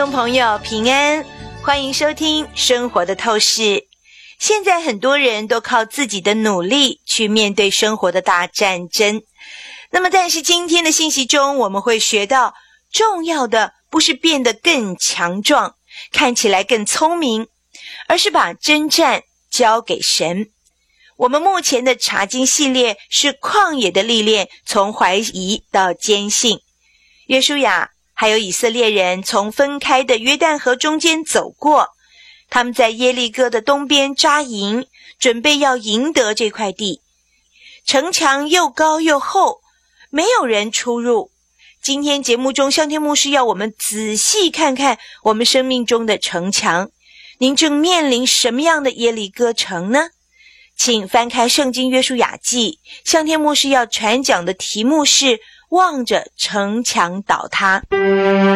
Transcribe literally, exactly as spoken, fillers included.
众朋友平安，欢迎收听生活的透视。现在很多人都靠自己的努力去面对生活的大战争，那么但是今天的信息中，我们会学到重要的不是变得更强壮，看起来更聪明，而是把征战交给神。我们目前的查经系列是旷野的历练，从怀疑到坚信。约书亚还有以色列人从分开的约旦河中间走过，他们在耶利哥的东边扎营，准备要赢得这块地。城墙又高又厚，没有人出入。今天节目中，向天牧师要我们仔细看看我们生命中的城墙。您正面临什么样的耶利哥城呢？请翻开圣经约书亚记，向天牧师要传讲的题目是望着城墙倒塌。